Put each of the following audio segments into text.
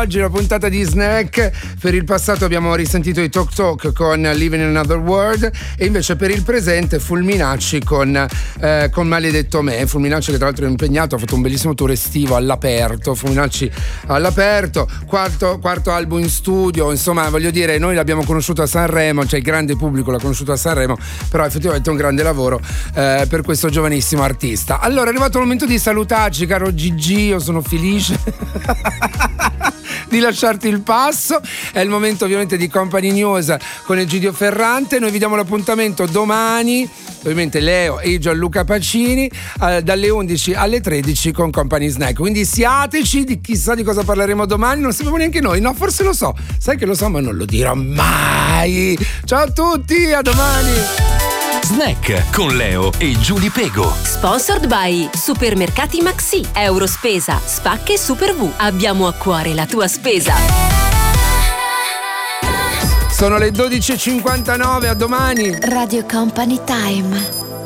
Oggi la puntata di Snack. Per il passato abbiamo risentito i Talk Talk con Living in Another World, e invece per il presente Fulminacci con Maledetto Me. Fulminacci che tra l'altro è impegnato, ha fatto un bellissimo tour estivo all'aperto. Fulminacci all'aperto, quarto album in studio, insomma voglio dire, noi l'abbiamo conosciuto a Sanremo, cioè il grande pubblico l'ha conosciuto a Sanremo, però effettivamente è un grande lavoro per questo giovanissimo artista. Allora è arrivato il momento di salutarci, caro Gigi, io sono felice di lasciarti il passo. È il momento ovviamente di Company News con Egidio Ferrante. Noi vi diamo l'appuntamento domani, ovviamente Leo e Gianluca Pacini, dalle 11 alle 13 con Company Snack. Quindi siateci, di chissà di cosa parleremo domani, non sappiamo neanche noi. No, forse lo so, sai che lo so, ma non lo dirò mai. Ciao a tutti, a domani. Snack con Leo e Giulia Pego. Sponsored by Supermercati Maxi, Eurospesa, Spacche Super V. Abbiamo a cuore la tua spesa. Sono le 12.59, a domani. Radio Company Time.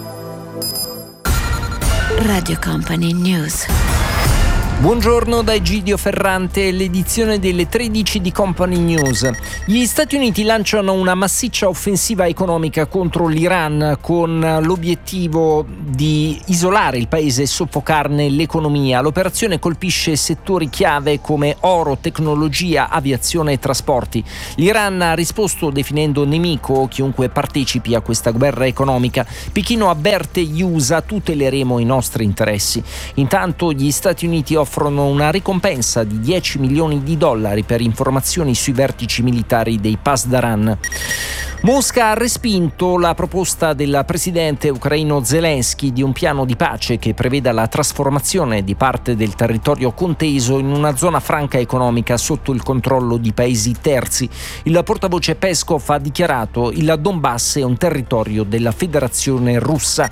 Radio Company News. Buongiorno da Egidio Ferrante, l'edizione delle 13 di Company News. Gli Stati Uniti lanciano una massiccia offensiva economica contro l'Iran con l'obiettivo di isolare il paese e soffocarne l'economia. L'operazione colpisce settori chiave come oro, tecnologia, aviazione e trasporti. L'Iran ha risposto definendo nemico chiunque partecipi a questa guerra economica. Pechino avverte gli USA: tuteleremo i nostri interessi. Intanto gli Stati Uniti offrono una ricompensa di $10 milioni per informazioni sui vertici militari dei Pasdaran. Mosca ha respinto la proposta del presidente ucraino Zelensky di un piano di pace che preveda la trasformazione di parte del territorio conteso in una zona franca economica sotto il controllo di paesi terzi. Il portavoce Peskov ha dichiarato: il Donbass è un territorio della Federazione Russa.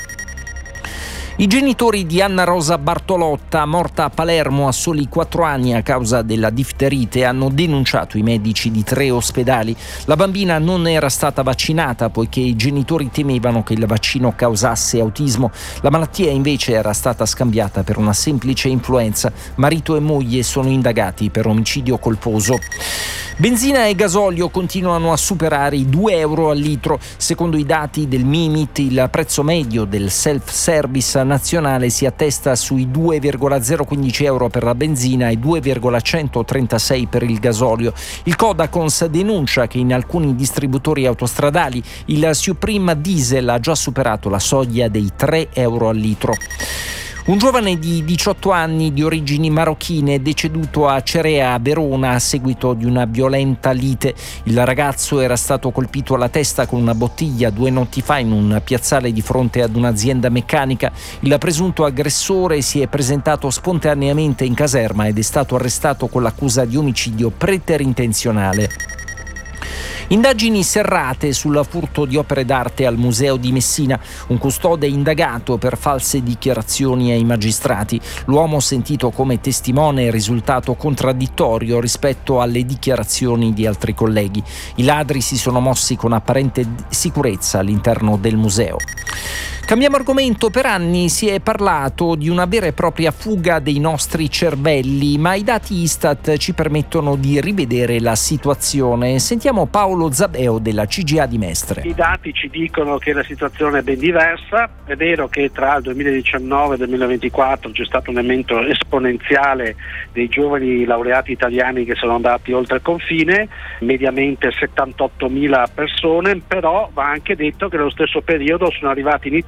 I genitori di Anna Rosa Bartolotta, morta a Palermo a soli 4 anni a causa della difterite, hanno denunciato i medici di 3 ospedali. La bambina non era stata vaccinata poiché i genitori temevano che il vaccino causasse autismo. La malattia invece era stata scambiata per una semplice influenza. Marito e moglie sono indagati per omicidio colposo. Benzina e gasolio continuano a superare i €2 al litro. Secondo i dati del Mimit, il prezzo medio del self-service nazionale si attesta sui €2,015 per la benzina e €2,136 per il gasolio. Il Codacons denuncia che in alcuni distributori autostradali il Supreme Diesel ha già superato la soglia dei €3 al litro. Un giovane di 18 anni di origini marocchine è deceduto a Cerea, Verona, a seguito di una violenta lite. Il ragazzo era stato colpito alla testa con una bottiglia 2 notti fa in un piazzale di fronte ad un'azienda meccanica. Il presunto aggressore si è presentato spontaneamente in caserma ed è stato arrestato con l'accusa di omicidio preterintenzionale. Indagini serrate sul furto di opere d'arte al Museo di Messina. Un custode indagato per false dichiarazioni ai magistrati. L'uomo sentito come testimone è risultato contraddittorio rispetto alle dichiarazioni di altri colleghi. I ladri si sono mossi con apparente sicurezza all'interno del museo. Cambiamo argomento. Per anni si è parlato di una vera e propria fuga dei nostri cervelli, ma i dati Istat ci permettono di rivedere la situazione. Sentiamo Paolo Zabeo della CGA di Mestre. I dati ci dicono che la situazione è ben diversa. È vero che tra il 2019 e il 2024 c'è stato un aumento esponenziale dei giovani laureati italiani che sono andati oltre il confine, mediamente 78.000 persone, però va anche detto che nello stesso periodo sono arrivati in Italia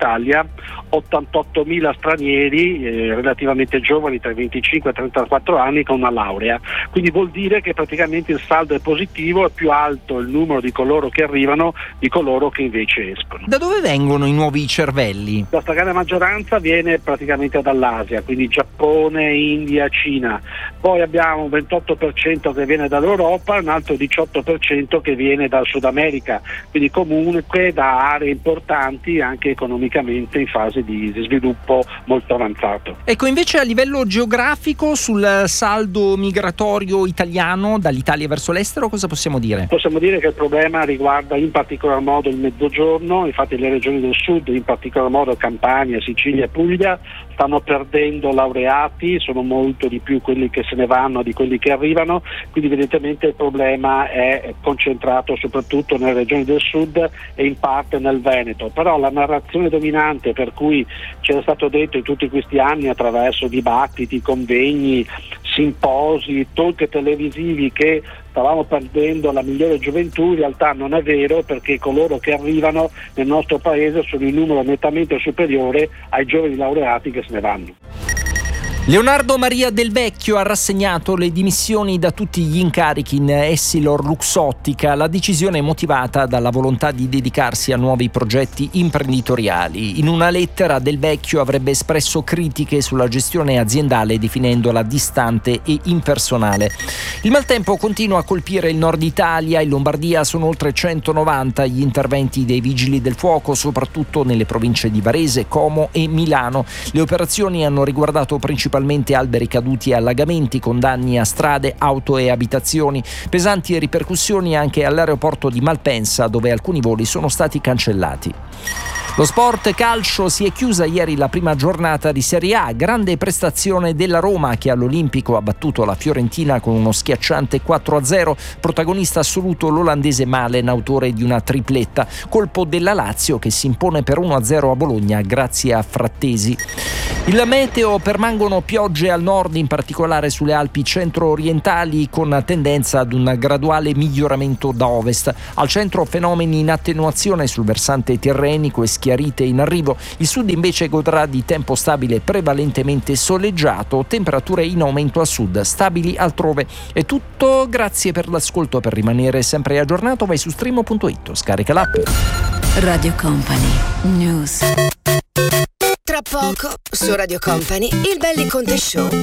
88.000 stranieri relativamente giovani, tra i 25 e i 34 anni, con una laurea. Quindi vuol dire che praticamente il saldo è positivo, è più alto il numero di coloro che arrivano di coloro che invece escono. Da dove vengono i nuovi cervelli? La stragrande maggioranza viene praticamente dall'Asia, quindi Giappone, India, Cina. Poi abbiamo un 28% che viene dall'Europa, un altro 18% che viene dal Sud America, quindi comunque da aree importanti anche economicamente in fase di sviluppo molto avanzato. Ecco, invece a livello geografico, sul saldo migratorio italiano dall'Italia verso l'estero, cosa possiamo dire? Possiamo dire che il problema riguarda in particolar modo il Mezzogiorno. Infatti le regioni del sud, in particolar modo Campania, Sicilia e Puglia, stanno perdendo laureati, sono molto di più quelli che se ne vanno di quelli che arrivano, quindi evidentemente il problema è concentrato soprattutto nelle regioni del sud e in parte nel Veneto. Però la narrazione dominante per cui c'era stato detto in tutti questi anni attraverso dibattiti, convegni, simposi, talk televisivi che stavamo perdendo la migliore gioventù, in realtà non è vero, perché coloro che arrivano nel nostro paese sono in numero nettamente superiore ai giovani laureati che se ne vanno. Leonardo Maria Del Vecchio ha rassegnato le dimissioni da tutti gli incarichi in Essilor-Luxottica. La decisione è motivata dalla volontà di dedicarsi a nuovi progetti imprenditoriali. In una lettera Del Vecchio avrebbe espresso critiche sulla gestione aziendale, definendola distante e impersonale. Il maltempo continua a colpire il nord Italia. In Lombardia sono oltre 190 gli interventi dei vigili del fuoco, soprattutto nelle province di Varese, Como e Milano. Le operazioni hanno riguardato principalmente alberi caduti e allagamenti, con danni a strade, auto e abitazioni. Pesanti ripercussioni anche all'aeroporto di Malpensa, dove alcuni voli sono stati cancellati. Lo sport calcio: si è chiusa ieri la prima giornata di Serie A, grande prestazione della Roma che all'Olimpico ha battuto la Fiorentina con uno schiacciante 4-0, protagonista assoluto l'olandese Malen, autore di una tripletta, colpo della Lazio che si impone per 1-0 a Bologna grazie a Frattesi. Il meteo: permangono piogge al nord, in particolare sulle Alpi centro-orientali, con tendenza ad un graduale miglioramento da ovest. Al centro fenomeni in attenuazione sul versante tirrenico e schiarite in arrivo. Il sud invece godrà di tempo stabile prevalentemente soleggiato, temperature in aumento a sud, stabili altrove. È tutto, grazie per l'ascolto. Per rimanere sempre aggiornato vai su streamo.it, scarica l'app. Radio Company News. Tra poco su Radio Company il Belli Conte Show.